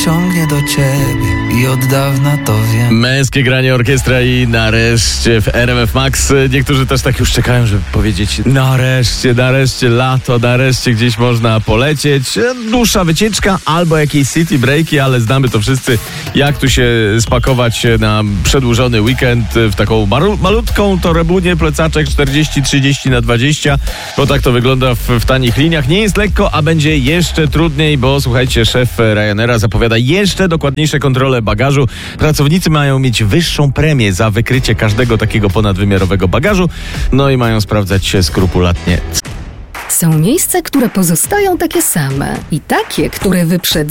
ciągnie do ciebie i od dawna to wiem. Męskie granie orkiestra i nareszcie w RMF Max. Niektórzy też tak już czekają, żeby powiedzieć nareszcie lato, nareszcie gdzieś można polecieć. Dłuższa wycieczka albo jakieś city breaki, ale znamy to wszyscy, jak tu się spakować na przedłużony weekend w taką malutką torebunię, plecaczek 40-30x20, bo tak to wygląda w tanich liniach. Nie jest lekko, a będzie jeszcze trudniej, bo słuchajcie, szef Ryanaira zapowiada jeszcze dokładniejsze kontrole bagażu. Pracownicy mają mieć wyższą premię za wykrycie każdego takiego ponadwymiarowego bagażu, no i mają sprawdzać się skrupulatnie. Są miejsca, które pozostają takie same i takie, które wyprzedzają